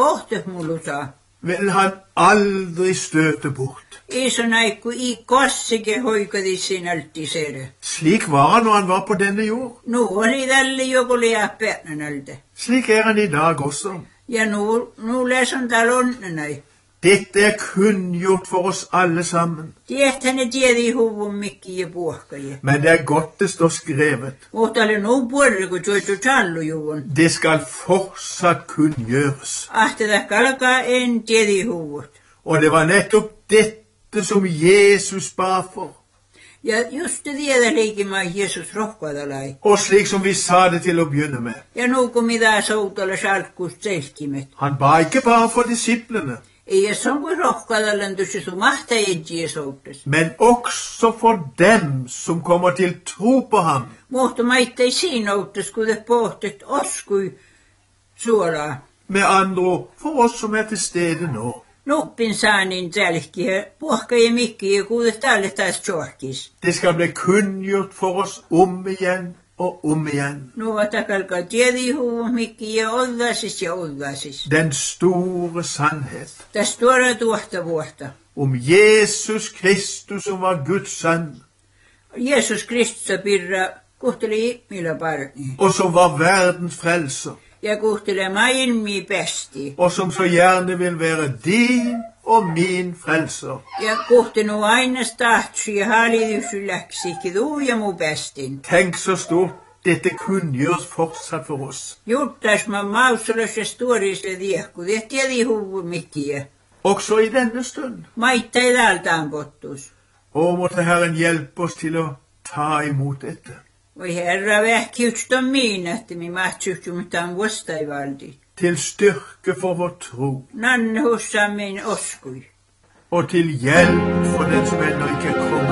tohtehmulusa. vil han aldri støte bort. Isonaiku I kossike hoikadi sinalti sere. Slik var han når han var på denne jord. Nu oli tälle jokuli appeanalde. Slik han I dag også. Ja nu leson talonnenai. Dette kunngjort for oss alle sammen. Tiettäne tiedi huvun mikki ja puhkaje. Men det godt det står skrevet. Mutta oli nu puolella joitu tallujuvun. Det skal fortsatt kunngjøres. Ahteda kalkaa en tiedi huvut. Og det var nettopp dette som Jesus ba for. Ja just det tiedä liikima Jesus rohkoadalai. Og slik som vi sa det til å begynne med. Ja nu kun mitä soutalla salkkust selkimet. Han ba ikke bare for disiplene. Ei som kuin rohkoadallan tuossa sun mahtajien souttas. Men også for dem som kommer til tro på ham. Mutta maittai siinä outtas, kun det pohtet oskui suolaa. Med andre ord, for oss som til stede nå. Nuppin saanin tälkkiä, puhkaja mikkiä, kun det tälle taas tjorkis. Det skal bli kunngjort for oss om igjen og om igjen. Nu takalkaa tiedi huvun mikkiä ollasis ja ollasis. Den store sannhet. Täs tuoda tuohta vuotta. Om Jesus Kristus som var Guds sønn. Jesus Kristus pirra kuhteli millä parni. Og som var verdens frelser. Ja kuhtelee maailmi pesti. Og som så gjerne vil være din og min frelser. Ja kuhtenu aina stahtsi ja hallitysyläksikin tuu ja mu pestin. Tenk så stort dette kunngjøres fortsatt for oss. Juttas mä mausolassa stuorisle diehku, det tiedi huvun mikkiä. Også I denne stund. Maitta ei täältään pottus. Og måtte Herren hjelpe oss til å ta imot dette. Voi herra vähkiutston miin, että mi mahtsuhtu mitään vastaivaldi. Til styrke for vår tro. Nanne hussaa min oskui. Og til hjelp for den som ennå ikke er kommet.